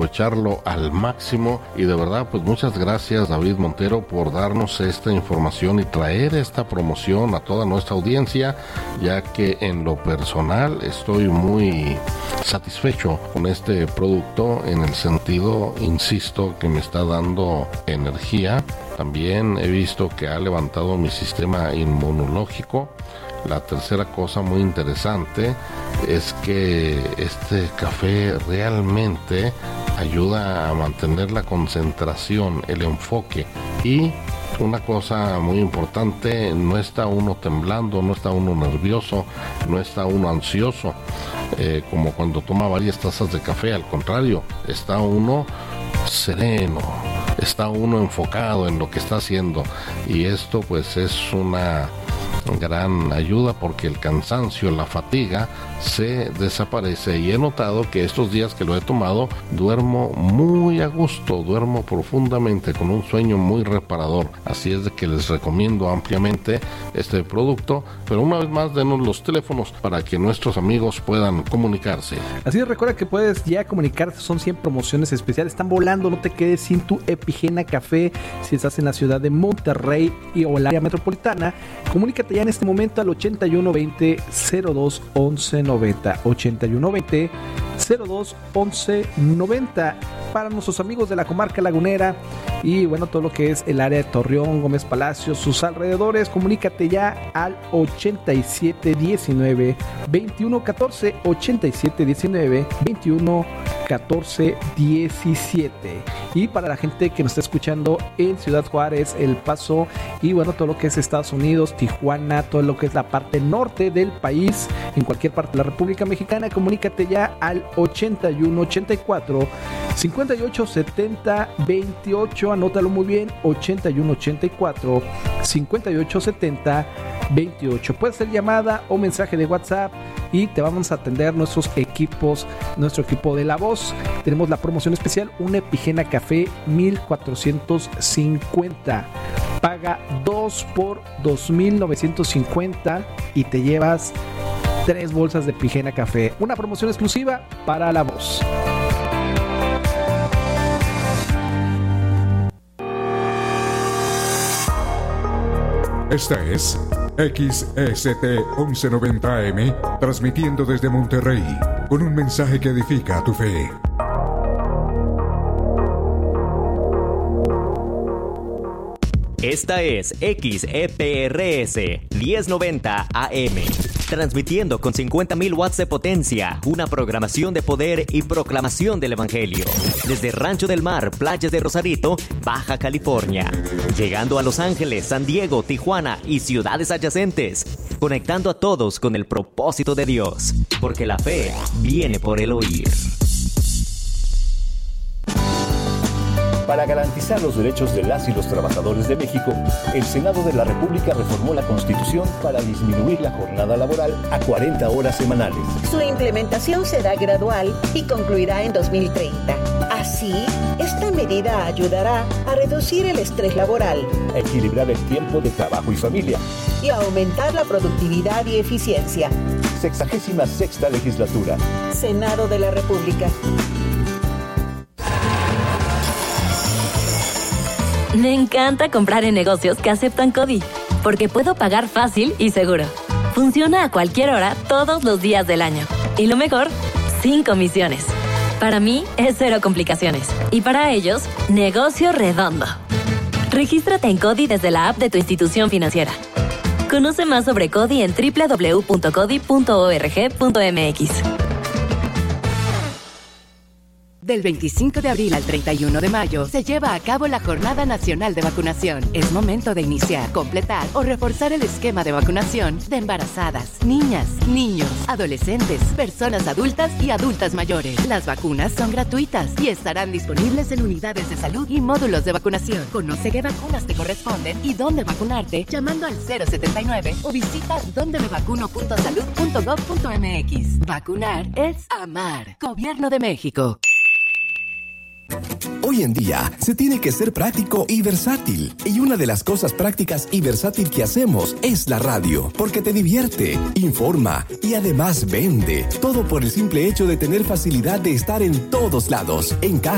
aprovecharlo al máximo. Y de verdad, pues muchas gracias, David Montero, por darnos esta información y traer esta promoción a toda nuestra audiencia, ya que en lo personal estoy muy satisfecho con este producto, en el sentido, insisto, que me está dando energía. También he visto que ha levantado mi sistema inmunológico. La tercera cosa muy interesante es que este café realmente ayuda a mantener la concentración, el enfoque. Y una cosa muy importante, no está uno temblando, no está uno nervioso, no está uno ansioso, como cuando toma varias tazas de café. Al contrario, está uno sereno, está uno enfocado en lo que está haciendo, y esto pues es una gran ayuda, porque el cansancio, la fatiga se desaparece, y he notado que estos días que lo he tomado duermo muy a gusto, duermo profundamente con un sueño muy reparador. Así es de que les recomiendo ampliamente este producto. Pero una vez más, denos los teléfonos para que nuestros amigos puedan comunicarse. Así es, recuerda que puedes ya comunicarte, son 100 promociones especiales, están volando, no te quedes sin tu Epigena Café. Si estás en la ciudad de Monterrey o el área metropolitana, comunícate ya en este momento al 8120 02 11 90, 8120 02 11 90, para nuestros amigos de la comarca lagunera y bueno, todo lo que es el área de Torreón, Gómez Palacio, sus alrededores. Comunícate ya al 8719 2114, 8719 2114 17. Y para la gente que nos está escuchando en Ciudad Juárez, El Paso y bueno, todo lo que es Estados Unidos, Tijuana, todo lo que es la parte norte del país, en cualquier parte de la República Mexicana, comunícate ya al 8184 5870 28, anótalo muy bien, 8184 5870 28. Puede ser llamada o mensaje de WhatsApp y te vamos a atender nuestro equipo de La Voz. Tenemos la promoción especial, un Epigena Café 1450. Paga 2 por 2,950 y te llevas 3 bolsas de Epigena Café. Una promoción exclusiva para La Voz. Esta es XST 1190M, transmitiendo desde Monterrey, con un mensaje que edifica tu fe. Esta es XEPRS 1090 AM, transmitiendo con 50,000 watts de potencia, una programación de poder y proclamación del Evangelio. Desde Rancho del Mar, playas de Rosarito, Baja California, llegando a Los Ángeles, San Diego, Tijuana y ciudades adyacentes, conectando a todos con el propósito de Dios, porque la fe viene por el oír. Para garantizar los derechos de las y los trabajadores de México, el Senado de la República reformó la Constitución para disminuir la jornada laboral a 40 horas semanales. Su implementación será gradual y concluirá en 2030. Así, esta medida ayudará a reducir el estrés laboral, a equilibrar el tiempo de trabajo y familia y a aumentar la productividad y eficiencia. 66ª Legislatura. Senado de la República. Me encanta comprar en negocios que aceptan CODI, porque puedo pagar fácil y seguro. Funciona a cualquier hora, todos los días del año. Y lo mejor, sin comisiones. Para mí, es cero complicaciones. Y para ellos, negocio redondo. Regístrate en CODI desde la app de tu institución financiera. Conoce más sobre CODI en www.codi.org.mx. Del 25 de abril al 31 de mayo se lleva a cabo la Jornada Nacional de Vacunación. Es momento de iniciar, completar o reforzar el esquema de vacunación de embarazadas, niñas, niños, adolescentes, personas adultas y adultas mayores. Las vacunas son gratuitas y estarán disponibles en unidades de salud y módulos de vacunación. Conoce qué vacunas te corresponden y dónde vacunarte llamando al 079 o visita dondemevacuno.salud.gov.mx. Vacunar es amar. Gobierno de México. Hoy en día se tiene que ser práctico y versátil. Y una de las cosas prácticas y versátil que hacemos es la radio, porque te divierte, informa y además vende. Todo por el simple hecho de tener facilidad de estar en todos lados, en casa,